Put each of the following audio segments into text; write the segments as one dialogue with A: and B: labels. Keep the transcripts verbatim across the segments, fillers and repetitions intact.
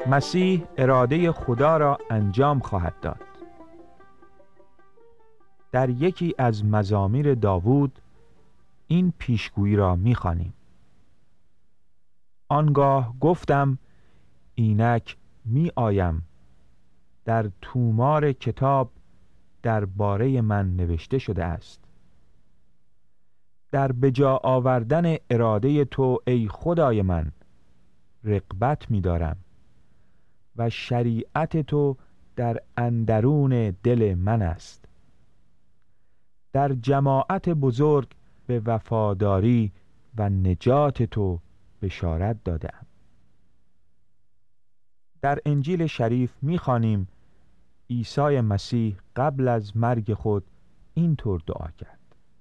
A: مسیح اراده خدا را انجام خواهد داد. در یکی از مزامیر داوود این پیشگویی را می‌خوانیم: آنگاه گفتم اینک می آیم، در تومار کتاب در باره من نوشته شده است. در بجا آوردن اراده تو ای خدای من رغبت می دارم و شریعت تو در اندرون دل من است. در جماعت بزرگ به وفاداری و نجات تو بشارت دادم. در انجیل شریف می‌خوانیم عیسی مسیح قبل از مرگ خود اینطور دعا کرد: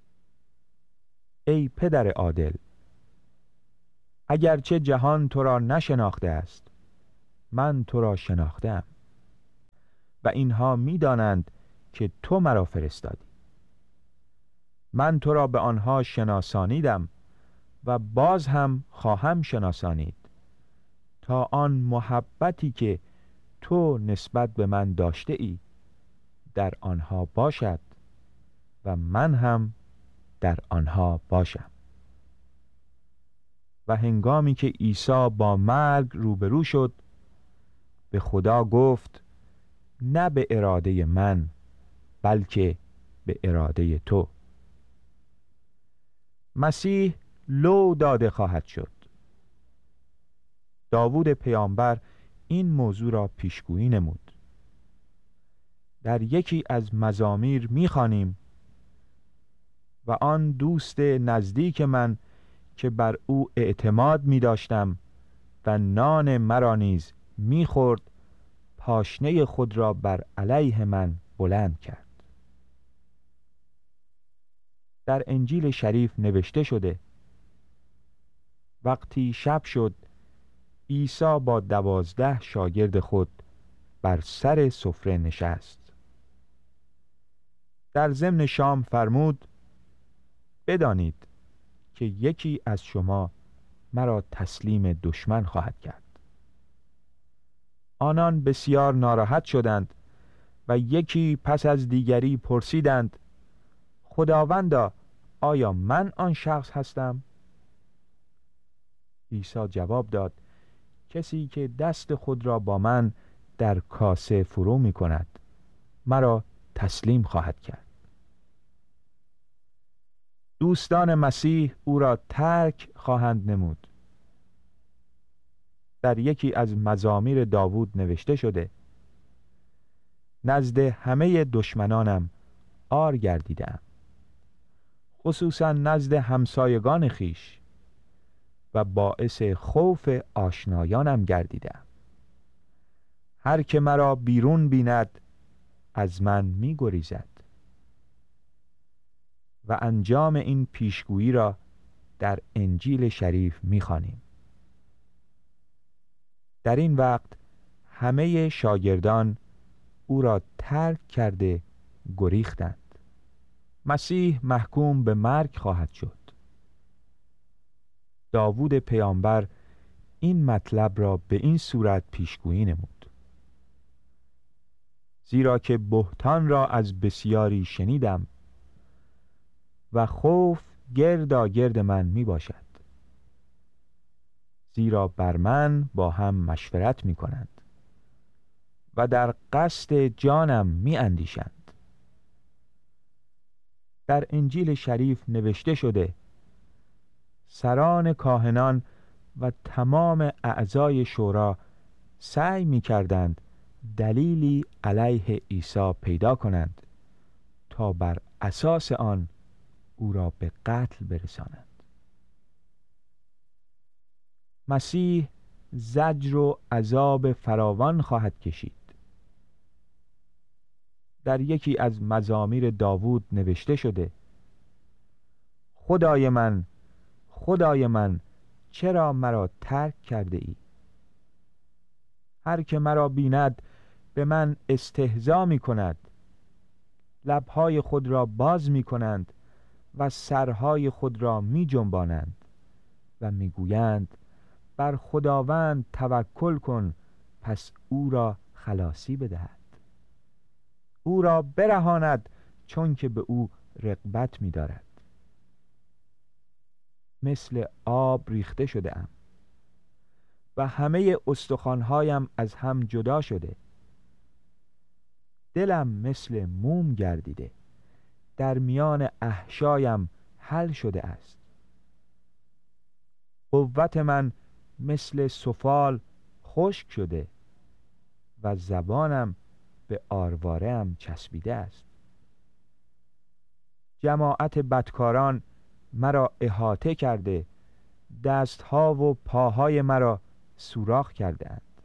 A: ای پدر عادل، اگرچه جهان تو را نشناخته است، من تو را شناختم و اینها می‌دانند که تو مرا فرستادی. من تو را به آنها شناسانیدم و باز هم خواهم شناسانید، تا آن محبتی که تو نسبت به من داشته ای در آنها باشد و من هم در آنها باشم. و هنگامی که عیسی با مرگ روبرو شد، به خدا گفت: نه به اراده من بلکه به اراده تو. مسیح لو داده خواهد شد. داوود پیامبر این موضوع را پیشگویی نمود. در یکی از مزامیر می‌خوانیم: و آن دوست نزدیک من که بر او اعتماد می‌داشتم و نان مرا نیز می‌خورد، پاشنه خود را بر علیه من بلند کرد. در انجیل شریف نوشته شده: وقتی شب شد، عیسی با دوازده شاگرد خود بر سر سفره نشست. در ضمن شام فرمود: بدانید که یکی از شما مرا تسلیم دشمن خواهد کرد. آنان بسیار ناراحت شدند و یکی پس از دیگری پرسیدند: خداوندا، آیا من آن شخص هستم؟ عیسی جواب داد: کسی که دست خود را با من در کاسه فرو می کند مرا تسلیم خواهد کرد. دوستان مسیح او را ترک خواهند نمود. در یکی از مزامیر داوود نوشته شده: نزد همه دشمنانم عار گردیدم، خصوصا نزد همسایگان خیش، و باعث خوف آشنایانم گردیدم. هر که مرا بیرون بیند از من می گریزد. و انجام این پیشگویی را در انجیل شریف می خوانیم. در این وقت همه شاگردان او را ترک کرده گریختند. مسیح محکوم به مرگ خواهد شد. داوود پیامبر این مطلب را به این صورت پیشگویی نمود: زیرا که بهتان را از بسیاری شنیدم و خوف گرداگرد من می باشد، زیرا بر من با هم مشورت می کنند و در قصد جانم می اندیشند. در انجیل شریف نوشته شده: سران کاهنان و تمام اعضای شورا سعی می کردند دلیلی علیه عیسی پیدا کنند تا بر اساس آن او را به قتل برسانند. مسیح زجر و عذاب فراوان خواهد کشید. در یکی از مزامیر داوود نوشته شده: خدای من، خدای من، چرا مرا ترک کرده ای؟ هر که مرا بیند به من استهزا می کند، لبهای خود را باز می کنند و سرهای خود را می جنبانند و می گویند بر خداوند توکل کن پس او را خلاصی بدهد. او را برهاند چون که به او رغبت می دارد. مثل آب ریخته شده ام و همه استخوان‌هایم از هم جدا شده. دلم مثل موم گردیده، در میان احشایم حل شده است. قوت من مثل سفال خشک شده و زبانم به آرواره‌ام چسبیده است. جماعت بدکاران مرا احاطه کرده، دستها و پاهای مرا سوراخ کرده اند.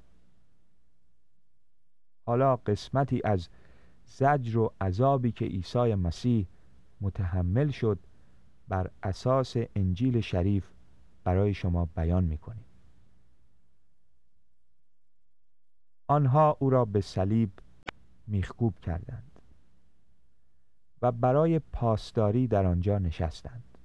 A: حالا قسمتی از زجر و عذابی که عیسی مسیح متحمل شد بر اساس انجیل شریف برای شما بیان می‌کنیم. آنها او را به صلیب میخکوب کردند و برای پاسداری در آنجا نشستند.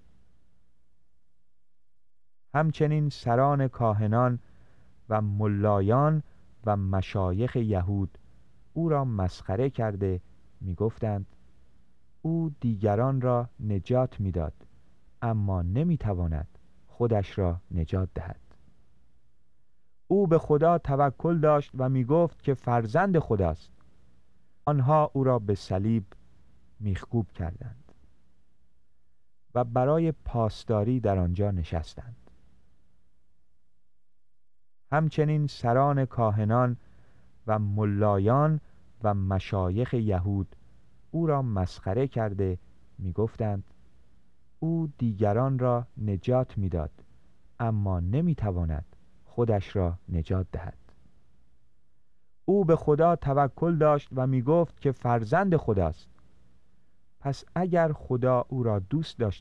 A: همچنین سران کاهنان و ملایان و مشایخ یهود او را مسخره کرده میگفتند او دیگران را نجات میداد، اما نمیتواند خودش را نجات دهد. او به خدا توکل داشت و میگفت که فرزند خداست. آنها او را به صلیب میخکوب کردند و برای پاسداری در آنجا نشستند. همچنین سران کاهنان و ملایان و مشایخ یهود او را مسخره کرده میگفتند او دیگران را نجات میداد، اما نمیتواند خودش را نجات دهد. او به خدا توکل داشت و میگفت که فرزند خداست. پس اگر خدا او را دوست داشت